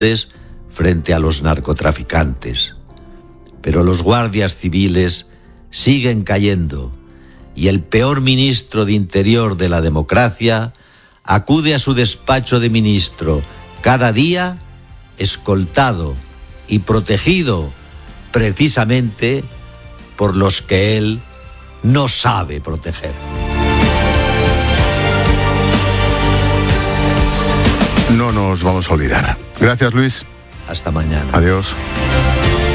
frente a los narcotraficantes. Pero los guardias civiles siguen cayendo y el peor ministro de Interior de la democracia acude a su despacho de ministro cada día escoltado y protegido precisamente por los que él no sabe proteger. No nos vamos a olvidar. Gracias, Luis. Hasta mañana. Adiós.